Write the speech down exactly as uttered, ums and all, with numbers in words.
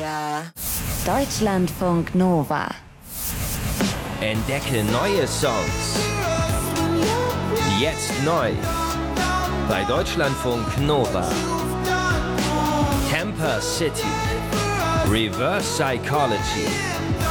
Yeah. Deutschlandfunk Nova. Entdecke neue Songs. Jetzt neu. Bei Deutschlandfunk Nova. Camper City. Reverse Psychology.